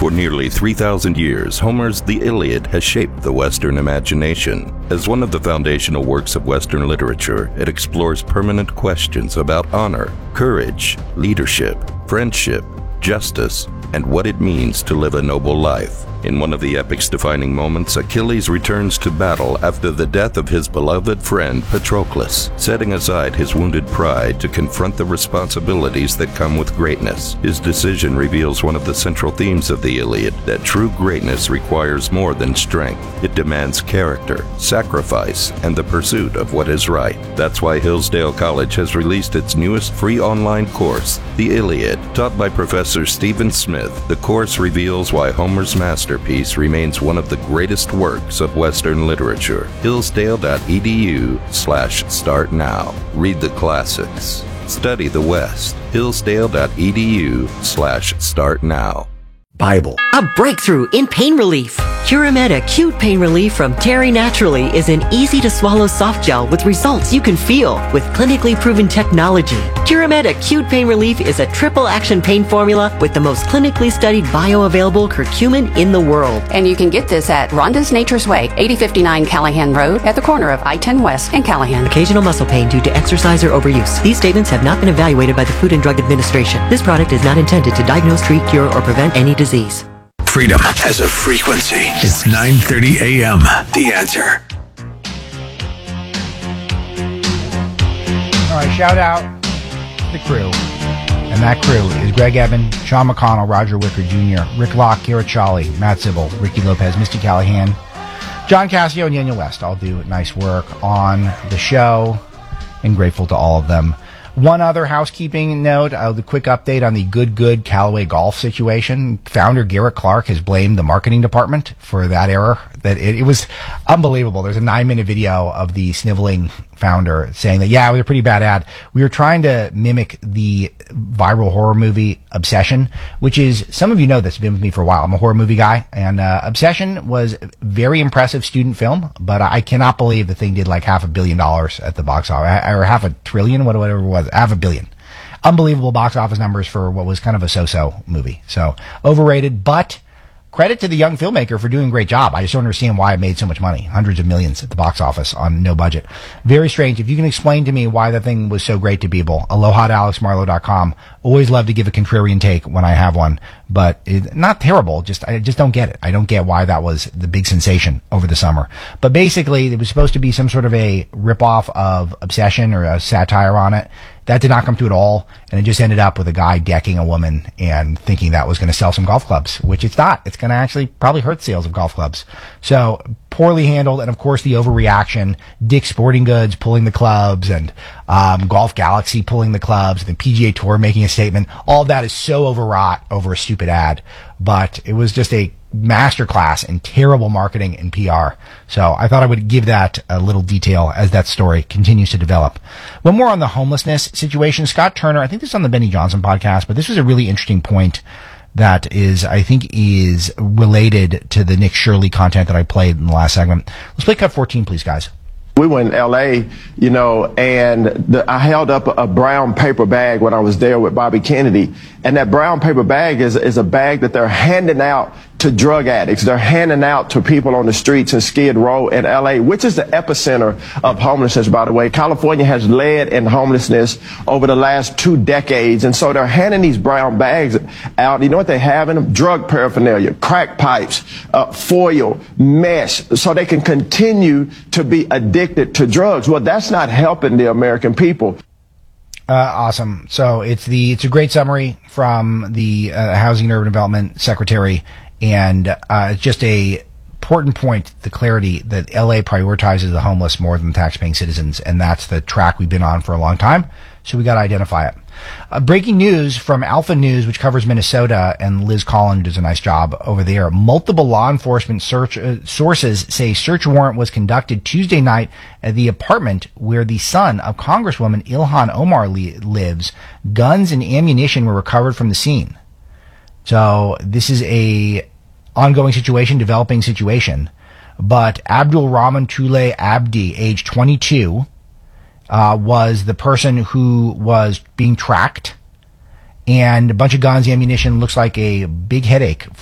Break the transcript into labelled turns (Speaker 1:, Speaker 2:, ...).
Speaker 1: For nearly 3,000 years, Homer's The Iliad has shaped the Western imagination. As one of the foundational works of Western literature, it explores permanent questions about honor, courage, leadership, friendship, justice, and what it means to live a noble life. In one of the epic's defining moments, Achilles returns to battle after the death of his beloved friend Patroclus, setting aside his wounded pride to confront the responsibilities that come with greatness. His decision reveals one of the central themes of the Iliad, that true greatness requires more than strength. It demands character, sacrifice, and the pursuit of what is right. That's why Hillsdale College has released its newest free online course, The Iliad. Taught by Professor Stephen Smith, the course reveals why Homer's masterpiece remains one of the greatest works of Western literature. Hillsdale.edu/start now. Read the classics. Study the West. Hillsdale.edu/start now.
Speaker 2: Bible.
Speaker 3: A breakthrough in pain relief. Curamed Acute Pain Relief from Terry Naturally is an easy-to-swallow soft gel with results you can feel with clinically proven technology. Curamed Acute Pain Relief is a triple-action pain formula with the most clinically studied bioavailable curcumin in the world.
Speaker 4: And you can get this at Rhonda's Nature's Way, 8059 Callahan Road at the corner of I-10 West and Callahan.
Speaker 3: Occasional muscle pain due to exercise or overuse. These statements have not been evaluated by the Food and Drug Administration. This product is not intended to diagnose, treat, cure, or prevent any disease.
Speaker 2: Freedom has a frequency. It's 9:30 a.m. The Answer.
Speaker 5: All right, shout out the crew. And that crew is Greg Eben, Sean McConnell, Roger Wicker Jr., Rick Locke, Kira Chawley, Matt Sybil, Ricky Lopez, Misty Callahan, John Cassio, and Daniel West all do nice work on the show, and grateful to all of them. One other housekeeping note, the quick update on the Good Callaway golf situation. Founder Garrett Clark has blamed the marketing department for that error. That it was unbelievable. There's a 9-minute video of the sniveling founder saying that, yeah, it was a pretty bad ad. We were trying to mimic the viral horror movie Obsession, which is, some of you know this, been with me for a while. I'm a horror movie guy, and Obsession was a very impressive student film, but I cannot believe the thing did like $500 million at the box office, or $500 billion, whatever it was, $500 million. Unbelievable box office numbers for what was kind of a so-so movie. So, overrated, but credit to the young filmmaker for doing a great job. I just don't understand why it made so much money. Hundreds of millions at the box office on no budget. Very strange. If you can explain to me why that thing was so great to people, aloha to alexmarlowe.com. Always love to give a contrarian take when I have one, but not terrible. I just don't get it. I don't get why that was the big sensation over the summer. But basically, it was supposed to be some sort of a ripoff of Obsession or a satire on it. That did not come to at all, and it just ended up with a guy decking a woman and thinking that was going to sell some golf clubs, which it's not. It's going to actually probably hurt sales of golf clubs. So, poorly handled, and of course the overreaction, Dick's Sporting Goods pulling the clubs, and Golf Galaxy pulling the clubs, and the PGA Tour making a statement. All of that is so overwrought over a stupid ad, but it was just a masterclass in terrible marketing and PR. So I thought I would give that a little detail as that story continues to develop. One more on the homelessness situation. Scott Turner, I think this is on the Benny Johnson podcast, but this was a really interesting point that I think is related to the Nick Shirley content that I played in the last segment. Let's play cut 14, please, guys.
Speaker 6: We were in L.A., and I held up a brown paper bag when I was there with Bobby Kennedy. And that brown paper bag is a bag that they're handing out to drug addicts. They're handing out to people on the streets in Skid Row in L.A., which is the epicenter of homelessness, by the way. California has led in homelessness over the last 2 decades. And so they're handing these brown bags out. You know what they have in them? Drug paraphernalia, crack pipes, foil, mesh, so they can continue to be addicted to drugs. Well, that's not helping the American people.
Speaker 5: Awesome. So it's a great summary from the Housing and Urban Development Secretary, and it's just a important point, the clarity that LA prioritizes the homeless more than tax-paying citizens, and that's the track we've been on for a long time. So we got to identify it. Breaking news from Alpha News, which covers Minnesota, and Liz Collin does a nice job over there. Multiple law enforcement sources say search warrant was conducted Tuesday night at the apartment where the son of Congresswoman Ilhan Omar lives. Guns and ammunition were recovered from the scene. So this is a ongoing situation, developing situation. But Abdul Rahman Tule Abdi, age 22, was the person who was being tracked, and a bunch of guns, ammunition, looks like a big headache